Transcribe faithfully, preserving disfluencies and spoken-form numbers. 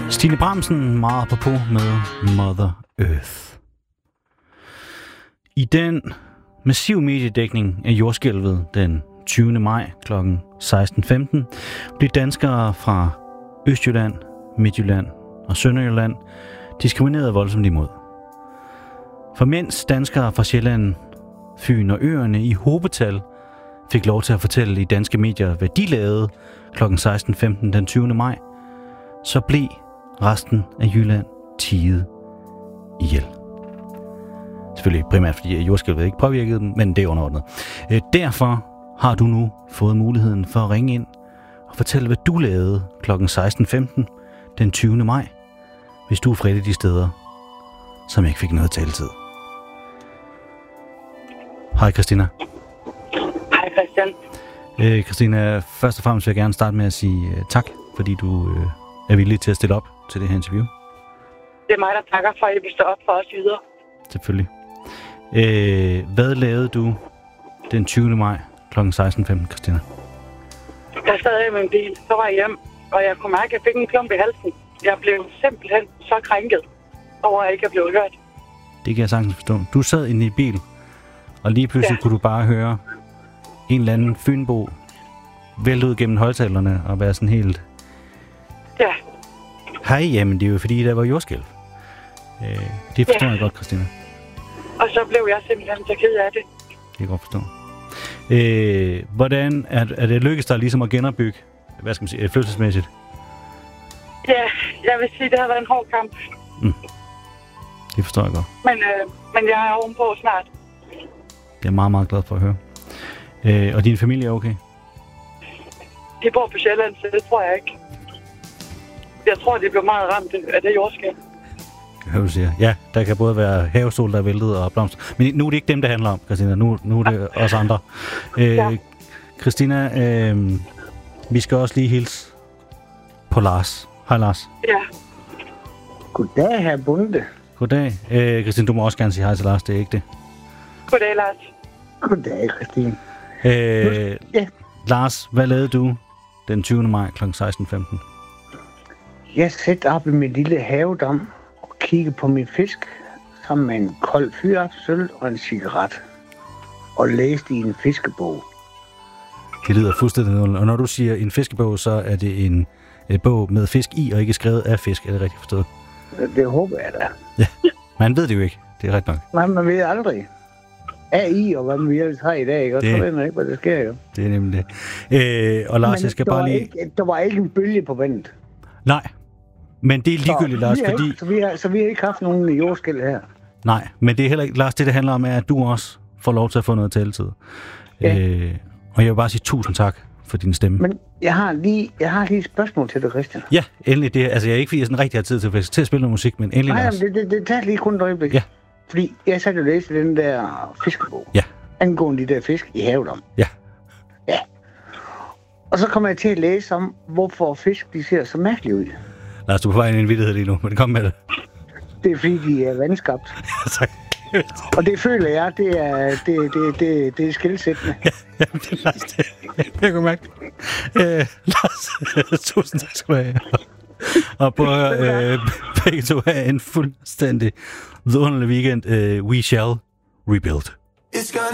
Stine Bramsen, meget apropos med Mother Earth. I den massiv mediedækning af jordskælvet den tyvende maj kl. seksten femten blev danskere fra Østjylland, Midtjylland og Sønderjylland diskrimineret voldsomt imod. For mens danskere fra Sjælland, Fyn og øerne i hobetal fik lov til at fortælle i danske medier, hvad de lavede kl. seksten femten den tyvende maj, så blev resten af Jylland tiet ihjel. Selvfølgelig primært fordi jordskælvet ikke påvirkede dem, men det er underordnet. Derfor har du nu fået muligheden for at ringe ind og fortælle, hvad du lavede kl. seksten femten den tyvende maj, hvis du er fra et af de steder, som ikke fik noget taletid. Hej Christina. Hej Christian. Øh, Christina, først og fremmest vil jeg gerne starte med at sige uh, tak, fordi du uh, er villig til at stille op til det her interview. Det er mig, der takker for, at I vil stå op for os videre. Selvfølgelig. Øh, hvad lavede du den tyvende maj kl. seksten femten, Christina? Jeg sad i min bil, så var jeg hjem, og jeg kunne mærke, at jeg fik en klump i halsen. Jeg blev simpelthen så krænket over, at jeg ikke blev hørt. Det kan jeg sagtens forstå. Du sad inde i bil, og lige pludselig ja. kunne du bare høre en eller anden fynbo vælte ud gennem højtalerne og være sådan helt... Ja. Hej, jamen det er jo fordi, der var jordskælv. Øh, det forstår ja. jeg godt, Christina. Og så blev jeg simpelthen så ked af det. Det kan jeg godt forstå. Øh, hvordan er, er det lykkedes dig ligesom at genopbygge, hvad skal man sige, følelsesmæssigt? Ja, jeg vil sige, at det har været en hård kamp. Mm. Det forstår jeg godt. Men, øh, men jeg er ovenpå snart. Det er jeg meget, meget glad for at høre. Øh, og din familie er okay? De bor på Sjælland, så det tror jeg ikke. Jeg tror, de blev meget ramt af det jordskælv. Hvad du siger. Ja, der kan både være havesol, der er væltet og blomster. Men nu er det ikke dem, det handler om, Christina. Nu, nu er det ja. os andre. Øh, ja. Christina, øh, vi skal også lige hilse på Lars. Hej Lars. Ja. Goddag, herr Bunde. Goddag. Øh, Christina, du må også gerne sige hej til Lars, det er ikke det. Goddag, Lars. Goddag, Christine. Øh, ja. Lars, hvad lavede du den tyvende maj kl. seksten femten? Jeg satte op i min lille havedam og kiggede på min fisk sammen med en kold fyraftsøl og en cigaret og læste i en fiskebog. Det lyder fuldstændig nul. Og når du siger en fiskebog, så er det en, en bog med fisk i og ikke skrevet af fisk. Er det rigtigt forstået? Det håber jeg da. Ja, man ved det jo ikke. Det er rigtigt nok. Nej, man ved aldrig. A I og hvad man ellers har i dag, ikke? Og det, så ved man ikke, hvad der sker, jo. Det er nemlig det. Øh, og Lars, men jeg skal bare lige... Ikke, der var ikke en bølge på vandet. Nej, men det er ligegyldigt, Lars, fordi... fordi... Ikke, så, vi har, så vi har ikke haft nogen jordskælv her. Nej, men det er heller ikke... Lars, det det handler om, er, at du også får lov til at få noget taletid. Ja. Øh, og jeg vil bare sige tusind tak for din stemme. Men jeg har lige, jeg har lige et spørgsmål til dig, Christian. Ja, endelig det. Altså, jeg er ikke, fordi jeg sådan rigtig har tid til, til at spille noget musik, men endelig, Nej, Lars. det, det, det tager lige kun et øjeblik. Ja. Fordi jeg satte jo læse den der fiskebog. Ja. Angående de der fisk i havedom. Ja. Ja. Og så kommer jeg til at læse om, hvorfor fisk de ser så mærkeligt ud. Lars, du er på vej ind i en vittighed lige nu, men kom med det. Det er fordi, de er vandskabt. Ja, tak. Og det føler jeg, det er, det, det, det, det er skelsættende. Ja, jamen, det er Lars, det jeg kan mærke. Øh, Lars, tusind tak skal du have. Og på øh, begge to have en fuldstændig vidunderlig weekend. Uh, we shall rebuild.